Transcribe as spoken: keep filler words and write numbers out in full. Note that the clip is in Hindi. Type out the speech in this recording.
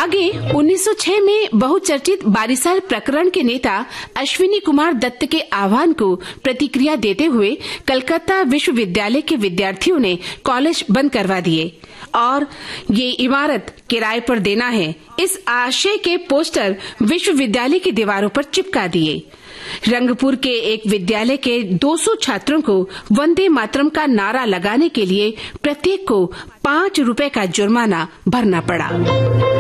आगे उन्नीस सौ छह में बहुचर्चित बारिसाल प्रकरण के नेता अश्विनी कुमार दत्त के आह्वान को प्रतिक्रिया देते हुए कलकत्ता विश्वविद्यालय के विद्यार्थियों ने कॉलेज बंद करवा दिए और ये इमारत किराए पर देना है, इस आशय के पोस्टर विश्वविद्यालय की दीवारों पर चिपका दिए। रंगपुर के एक विद्यालय के दो सौ छात्रों को वंदे मातरम का नारा लगाने के लिए प्रत्येक को पाँच रुपए का जुर्माना भरना पड़ा।